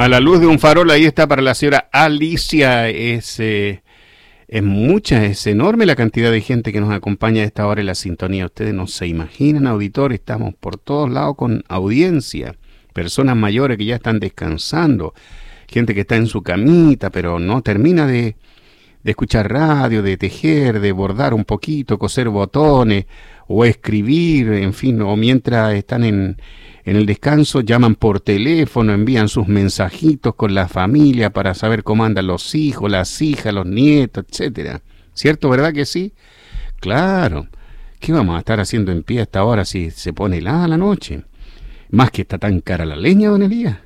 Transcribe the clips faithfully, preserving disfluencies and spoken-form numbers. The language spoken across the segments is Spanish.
A la luz de un farol, ahí está para la señora Alicia. Es, eh, es mucha, es enorme la cantidad de gente que nos acompaña a esta hora en la sintonía. Ustedes no se imaginan, auditor, estamos por todos lados con audiencia. Personas mayores que ya están descansando. Gente que está en su camita, pero no termina de, de escuchar radio, de tejer, de bordar un poquito, coser botones o escribir, en fin, o mientras están en, en el descanso llaman por teléfono, envían sus mensajitos con la familia para saber cómo andan los hijos, las hijas, los nietos, etcétera. ¿Cierto, verdad que sí? Claro. ¿Qué vamos a estar haciendo en pie a esta hora si se pone helada la noche? Más que está tan cara la leña, don Elías.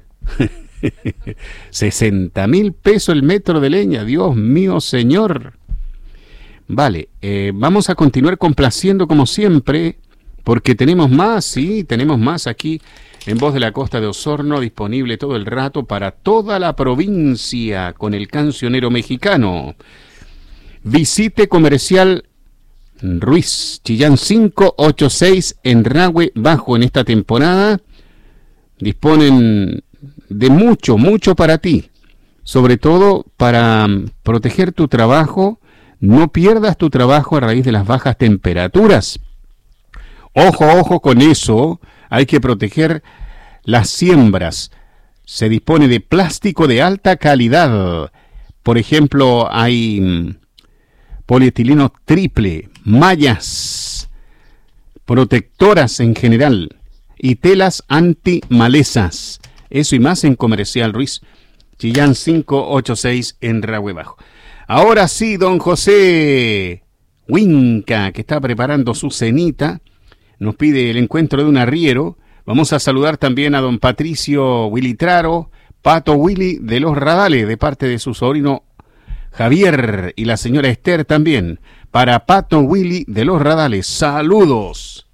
sesenta mil pesos el metro de leña, Dios mío, señor. Vale, eh, vamos a continuar complaciendo como siempre, porque tenemos más, sí, tenemos más aquí en Voz de la Costa de Osorno, disponible todo el rato para toda la provincia con el cancionero mexicano. Visite Comercial Ruiz, Chillán quinientos ochenta y seis en Rahue Bajo en esta temporada. Disponen de mucho, mucho para ti, sobre todo para proteger tu trabajo. No pierdas tu trabajo a raíz de las bajas temperaturas. Ojo, ojo con eso, hay que proteger las siembras. Se dispone de plástico de alta calidad. Por ejemplo, hay polietileno triple, mallas, protectoras en general y telas antimalezas. Eso y más en Comercial Ruiz, Chillán quinientos ochenta y seis en Rahue Bajo. Ahora sí, don José Huinca, que está preparando su cenita, nos pide el encuentro de un arriero. Vamos a saludar también a don Patricio Willy Traro, Pato Willy de los Radales, de parte de su sobrino Javier y la señora Esther también. Para Pato Willy de los Radales, saludos.